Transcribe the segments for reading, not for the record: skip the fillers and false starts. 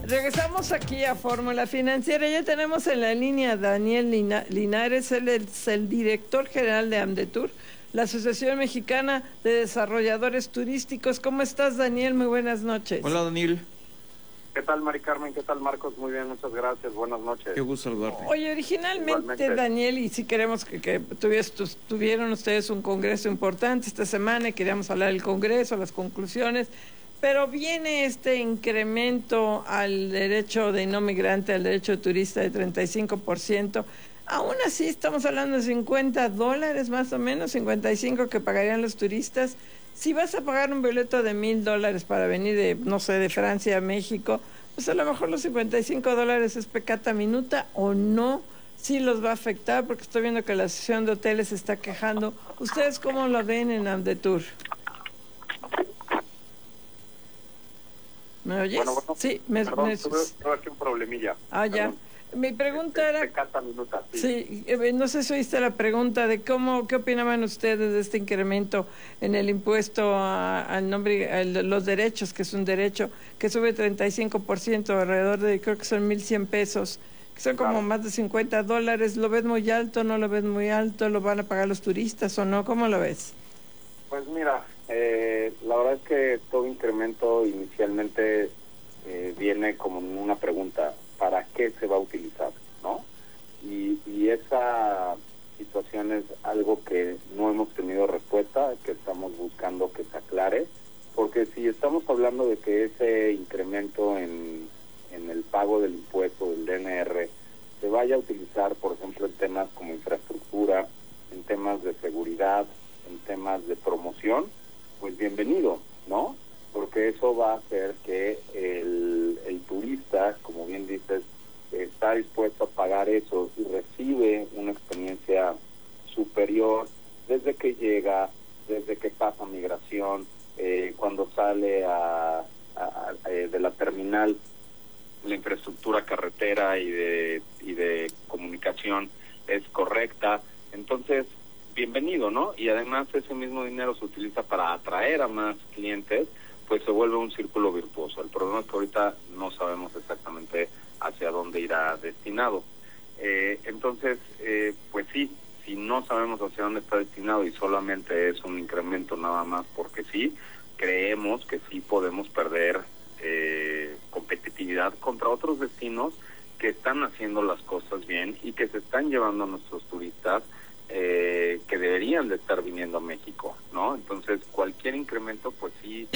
Regresamos aquí a Fórmula Financiera. Ya tenemos en la línea a Daniel Linares, él es el director general de AMDETUR, la Asociación Mexicana de Desarrolladores Turísticos. ¿Cómo estás, Daniel? Muy buenas noches. Hola, Daniel. ¿Qué tal, Mari Carmen? ¿Qué tal, Marcos? Muy bien, muchas gracias. Buenas noches. Qué gusto saludarte. Oye, originalmente, Igualmente. Daniel, y si queremos que tuvieron ustedes un congreso importante esta semana y queríamos hablar del congreso, las conclusiones, pero viene este incremento al derecho de no migrante, al derecho turista de 35%. Aún así estamos hablando de $50 más o menos, 55 que pagarían los turistas. Si vas a pagar un boleto de $1,000 para venir de, no sé, de Francia a México, pues a lo mejor los $55 es pecata minuta o no, sí los va a afectar, porque estoy viendo que la Asociación de Hoteles se está quejando. ¿Ustedes cómo lo ven en AMDETUR? ¿Me oyes? Bueno, sí, perdón, tuve aquí un problemilla. Ah, ya. Perdón. Mi pregunta era... Pecata minuta, Sí, no sé si oíste la pregunta de qué opinaban ustedes de este incremento en el impuesto al nombre, los derechos, que es un derecho que sube 35%, alrededor de, creo que son 1,100 pesos, que son como más de $50. ¿Lo ves muy alto, no lo ves muy alto? ¿Lo van a pagar los turistas o no? ¿Cómo lo ves? Pues mira, la verdad es que todo incremento inicialmente viene como una pregunta: ¿para qué se va a utilizar? ¿No? Y esa situación es algo que no hemos tenido respuesta, que estamos buscando que se aclare, porque si estamos hablando de que ese incremento en el pago del impuesto del DNR se vaya a utilizar, por ejemplo, en temas como infraestructura, en temas de seguridad, en temas de promoción, pues bienvenido, ¿no? Porque eso va a hacer que el turista, como bien dices, está dispuesto a pagar eso y recibe una experiencia superior desde que llega, desde que pasa migración, cuando sale de la terminal, la infraestructura carretera y de comunicación es correcta. Entonces, bienvenido, ¿no? Y además ese mismo dinero se utiliza para atraer a más clientes, pues se vuelve un círculo virtuoso. El problema es que ahorita no sabemos exactamente hacia dónde irá destinado. Entonces, pues sí, si no sabemos hacia dónde está destinado y solamente es un incremento nada más porque sí, creemos que sí podemos perder competitividad contra otros destinos que están haciendo las cosas bien y que se están llevando a nuestros turistas que deberían de estar viniendo a México, ¿no? Entonces, cualquier incremento, pues sí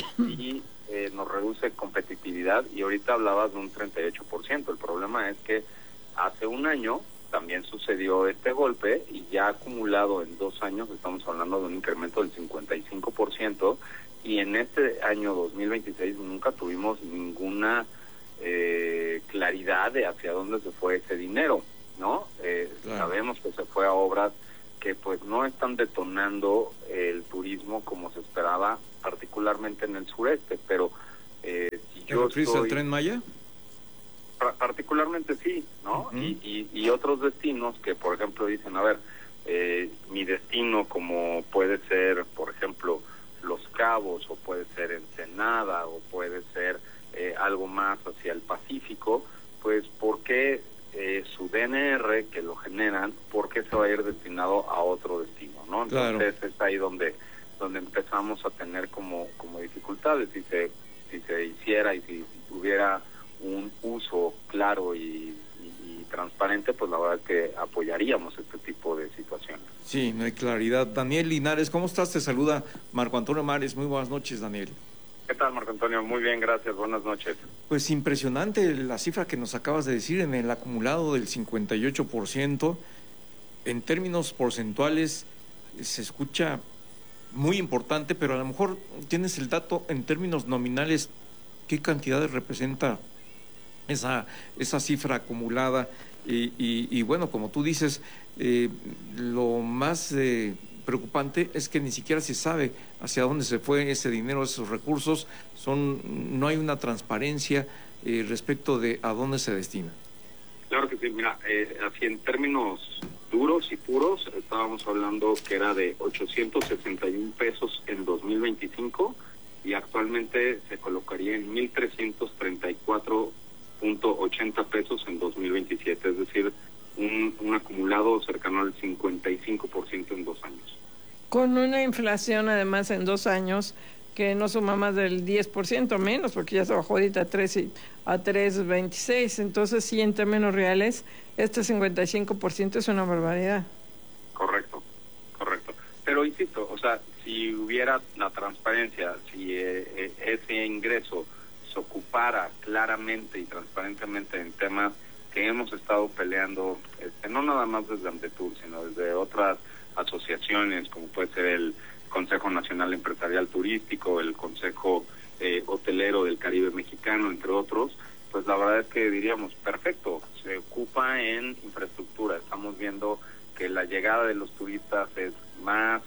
nos reduce competitividad, y ahorita hablabas de un 38%. El problema es que hace un año también sucedió este golpe y ya acumulado en 2 años estamos hablando de un incremento del 55%, y en este año 2026 nunca tuvimos ninguna claridad de hacia dónde se fue ese dinero, ¿no? Claro. Sabemos que se fue a obras que pues no están detonando el turismo como se esperaba, particularmente en el sureste, pero si yo ¿Refieres al Tren Maya? Particularmente sí, ¿no? Uh-huh. Y otros destinos que, por ejemplo, dicen, a ver, mi destino como puede ser, por ejemplo, Los Cabos, o puede ser Ensenada, o puede ser algo más hacia el Pacífico, pues ¿por qué su DNR que lo generan, por qué se va a ir destinado a otro destino, ¿no? Entonces claro, es ahí donde empezamos a tener como dificultades. Si se hiciera y si tuviera un uso claro y transparente, pues la verdad es que apoyaríamos este tipo de situaciones. Sí, no hay claridad. Daniel Linares, ¿cómo estás? Te saluda Marco Antonio Mares. Muy buenas noches, Daniel. ¿Qué tal, Marco Antonio? Muy bien, gracias. Buenas noches. Pues impresionante la cifra que nos acabas de decir en el acumulado del 58%. En términos porcentuales se escucha muy importante, pero a lo mejor tienes el dato en términos nominales. ¿Qué cantidades representa esa cifra acumulada? Y bueno, como tú dices, lo más preocupante es que ni siquiera se sabe hacia dónde se fue ese dinero, esos recursos. No hay una transparencia respecto de a dónde se destina. Claro que sí, mira, así en términos duros y puros, estábamos hablando que era de 861 pesos en 2025 y actualmente se colocaría en 1,334 1.80 pesos en 2027, es decir, un acumulado cercano al 55% en 2 años. Con una inflación además en 2 años que no suma más del 10% menos, porque ya se bajó ahorita a 3.26, entonces sí, en términos reales, este 55% es una barbaridad. Correcto. Pero insisto, o sea, si hubiera la transparencia, si ese ingreso se ocupara claramente y transparentemente en temas que hemos estado peleando, no nada más desde AMDETUR, sino desde otras asociaciones, como puede ser el Consejo Nacional Empresarial Turístico, el Consejo Hotelero del Caribe Mexicano, entre otros, pues la verdad es que diríamos, perfecto, se ocupa en infraestructura. Estamos viendo que la llegada de los turistas es más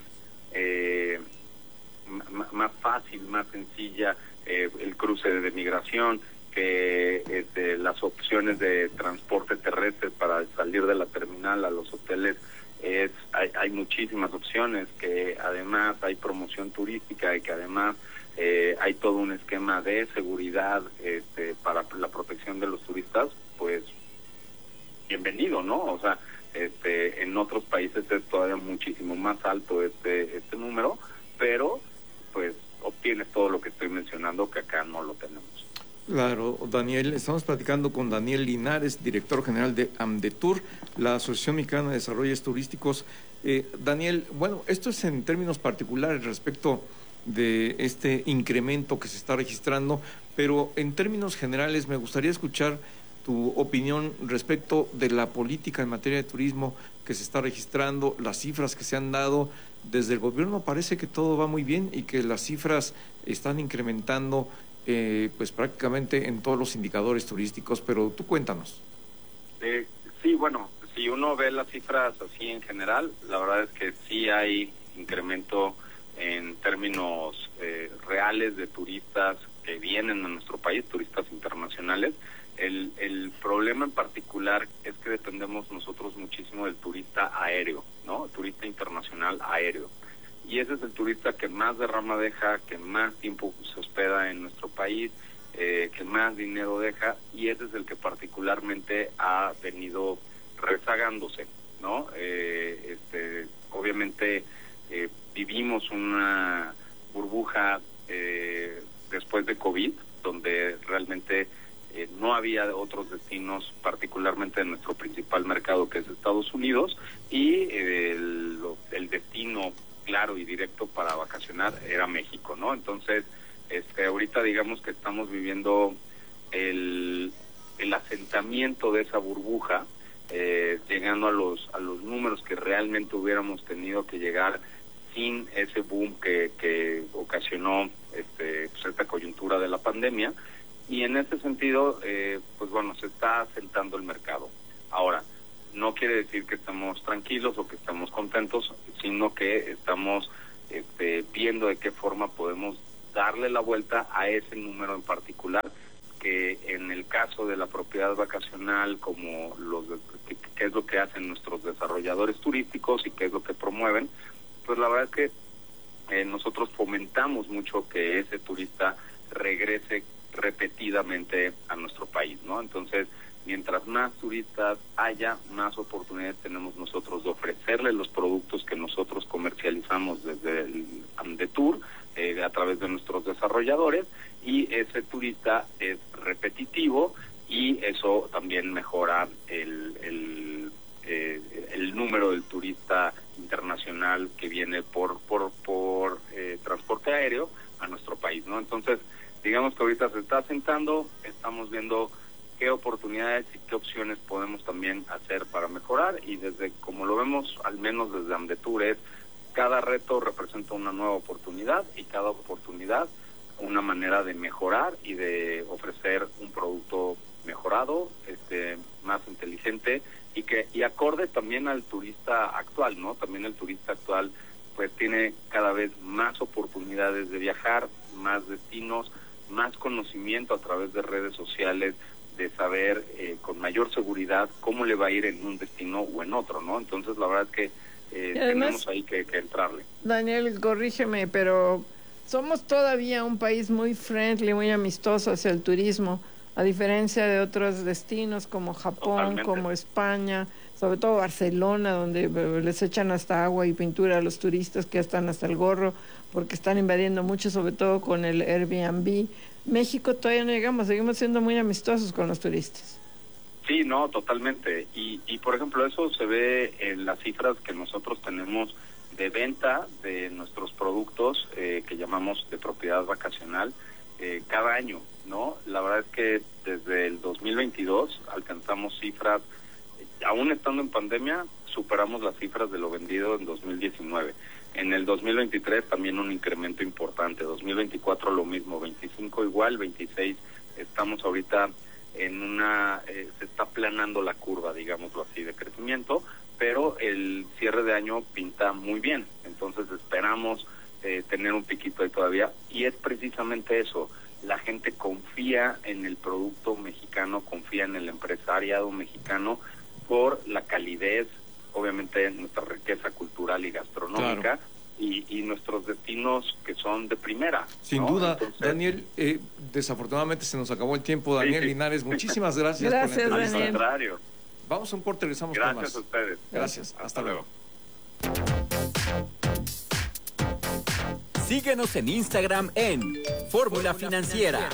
fácil, más sencilla, el cruce de migración, que las opciones de transporte terrestre para salir de la terminal a los hoteles, hay muchísimas opciones, que además hay promoción turística y que además hay todo un esquema de seguridad para la protección de los turistas. Pues bienvenido, ¿no? O sea, en otros países es todavía muchísimo más alto este número, pero pues obtienes todo lo que estoy mencionando, que acá no lo tenemos. Claro, Daniel, estamos platicando con Daniel Linares, director general de AMDETUR, la Asociación Mexicana de Desarrollos Turísticos. Daniel, bueno, esto es en términos particulares respecto de este incremento que se está registrando, pero en términos generales me gustaría escuchar tu opinión respecto de la política en materia de turismo que se está registrando, las cifras que se han dado. Desde el gobierno parece que todo va muy bien y que las cifras están incrementando pues prácticamente en todos los indicadores turísticos, pero tú cuéntanos. Sí, bueno, si uno ve las cifras así en general, la verdad es que sí hay incremento en términos reales de turistas que vienen a nuestro país, turistas internacionales. El problema en particular es que dependemos nosotros muchísimo del turista aéreo, ¿no? Turista internacional aéreo. Y ese es el turista que más derrama deja, que más tiempo se hospeda en nuestro país, que más dinero deja, y ese es el que particularmente ha venido rezagándose, ¿no? Obviamente vivimos una burbuja después de COVID, donde realmente no había otros destinos, particularmente en nuestro principal mercado, que es Estados Unidos, y el destino claro y directo para vacacionar era México, ¿no? Entonces, ahorita digamos que estamos viviendo el asentamiento de esa burbuja, llegando a los números que realmente hubiéramos tenido que llegar sin ese boom que ocasionó esta coyuntura de la pandemia. Y en ese sentido, pues bueno, se está asentando el mercado. Ahora, no quiere decir que estamos tranquilos o que estamos contentos, sino que estamos viendo de qué forma podemos darle la vuelta a ese número en particular, que en el caso de la propiedad vacacional, como qué es lo que hacen nuestros desarrolladores turísticos y qué es lo que promueven, pues la verdad es que nosotros fomentamos mucho que ese turista regrese repetidamente a nuestro país, ¿no? Entonces, mientras más turistas haya, más oportunidades tenemos nosotros de ofrecerles los productos que nosotros comercializamos desde el AMDETUR, a través de nuestros desarrolladores, y ese turista es repetitivo, y eso también mejora el número del turista internacional que viene por transporte aéreo a nuestro país, ¿no? Entonces, digamos que ahorita se está asentando, estamos viendo qué oportunidades y qué opciones podemos también hacer para mejorar, y desde como lo vemos, al menos desde AMDETUR, es cada reto representa una nueva oportunidad, y cada oportunidad una manera de mejorar y de ofrecer un producto mejorado, más inteligente y acorde también al turista actual, ¿no? También el turista actual pues tiene cada vez más oportunidades de viajar, más destinos, más conocimiento a través de redes sociales, de saber con mayor seguridad cómo le va a ir en un destino o en otro, ¿no? Entonces la verdad es que además, tenemos ahí que entrarle. Daniel, corrígeme, pero somos todavía un país muy friendly, muy amistoso hacia el turismo. a diferencia de otros destinos como Japón, Totalmente. como España, sobre todo Barcelona, donde les echan hasta agua y pintura a los turistas que ya están hasta el gorro, porque están invadiendo mucho, sobre todo con el Airbnb. México todavía no llegamos, seguimos siendo muy amistosos con los turistas. Sí, no, totalmente. Y por ejemplo, eso se ve en las cifras que nosotros tenemos de venta de nuestros productos que llamamos de propiedad vacacional cada año, ¿no? La verdad es que desde el 2022 alcanzamos cifras, aún estando en pandemia, superamos las cifras de lo vendido en 2019. En el 2023 también un incremento importante, 2024 lo mismo, 25 igual, 26 estamos ahorita en se está aplanando la curva, digámoslo así, de crecimiento, pero el cierre de año pinta muy bien, entonces esperamos tener un piquito ahí todavía, y es precisamente eso, la gente confía en el producto mexicano, confía en el empresariado mexicano por la calidez, obviamente nuestra riqueza cultural y gastronómica, claro, y nuestros destinos que son de primera. Sin ¿no? duda. Entonces, Daniel, desafortunadamente se nos acabó el tiempo. Daniel sí. Linares, muchísimas gracias, Gracias, por la al entrevista. Daniel. contrario. Vamos a un corte, regresamos con Gracias más. a ustedes. Gracias, hasta luego. Síguenos en Instagram en Fórmula Financiera.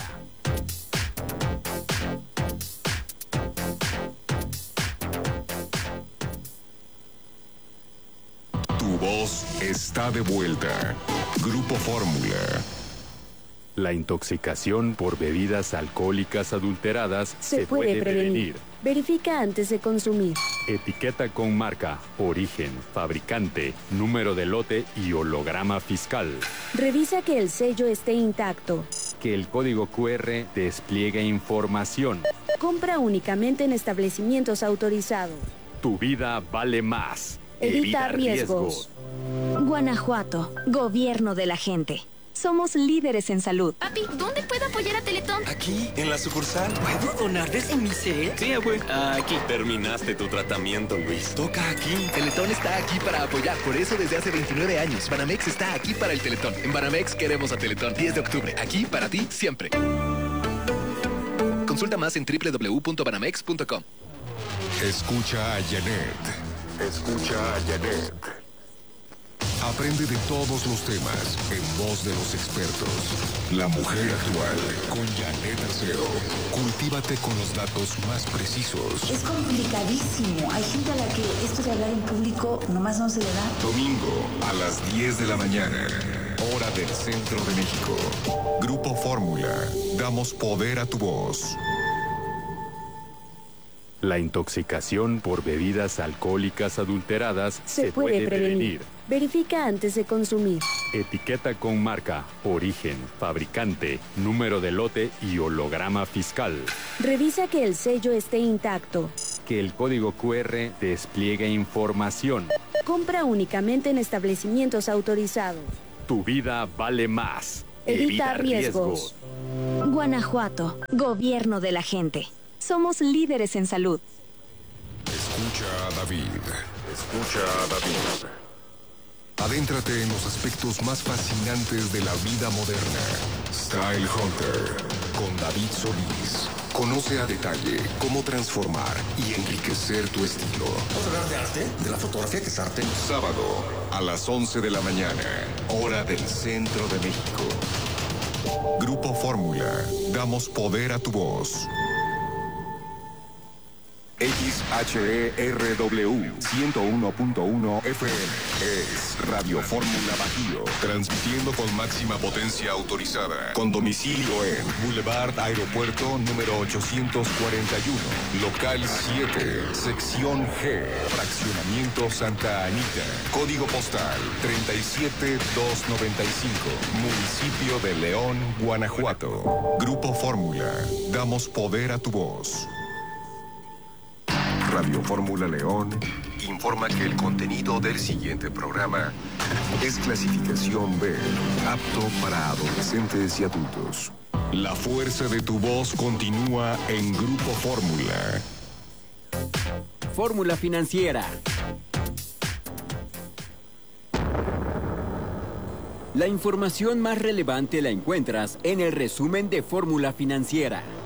Tu voz está de vuelta. Grupo Fórmula. La intoxicación por bebidas alcohólicas adulteradas Se puede prevenir. Verifica antes de consumir. Etiqueta con marca, origen, fabricante, número de lote y holograma fiscal. Revisa que el sello esté intacto. Que el código QR despliegue información. Compra únicamente en establecimientos autorizados. Tu vida vale más. Evita riesgos. Guanajuato, gobierno de la gente. Somos líderes en salud. Papi, ¿dónde puedo apoyar a Teletón? Aquí, en la sucursal. ¿Puedo donar desde mi cel? Sí, abue. Aquí. Terminaste tu tratamiento, Luis. Toca aquí. Teletón está aquí para apoyar. Por eso desde hace 29 años, Banamex está aquí para el Teletón. En Banamex queremos a Teletón. 10 de octubre. Aquí para ti, siempre. Consulta más en www.banamex.com. Escucha a Janet. Escucha a Janet. Aprende de todos los temas en voz de los expertos. La mujer actual con Janet Arceo. Cultívate con los datos más precisos. Es complicadísimo. Hay gente a la que esto de hablar en público nomás no se le da. Domingo a las 10 de la mañana. Hora del Centro de México. Grupo Fórmula. Damos poder a tu voz. La intoxicación por bebidas alcohólicas adulteradas Se puede prevenir. Verifica antes de consumir. Etiqueta con marca, origen, fabricante, número de lote y holograma fiscal. Revisa que el sello esté intacto. Que el código QR despliegue información. Compra únicamente en establecimientos autorizados. Tu vida vale más. Evita riesgos. Guanajuato, gobierno de la gente. Somos líderes en salud. Escucha a David. Escucha a David. Adéntrate en los aspectos más fascinantes de la vida moderna. Style Hunter con David Solís. Conoce a detalle cómo transformar y enriquecer tu estilo. ¿Vamos a hablar de arte? ¿De la fotografía que es arte? Sábado a las 11 de la mañana, hora del Centro de México. Grupo Fórmula. Damos poder a tu voz. XHERW 101.1 FM es Radio Fórmula Bajío, transmitiendo con máxima potencia autorizada, con domicilio en Boulevard Aeropuerto número 841, local 7, sección G, fraccionamiento Santa Anita, código postal 37295, municipio de León, Guanajuato. Grupo Fórmula, damos poder a tu voz. Radio Fórmula León informa que el contenido del siguiente programa es clasificación B, apto para adolescentes y adultos. La fuerza de tu voz continúa en Grupo Fórmula. Fórmula Financiera. La información más relevante la encuentras en el resumen de Fórmula Financiera.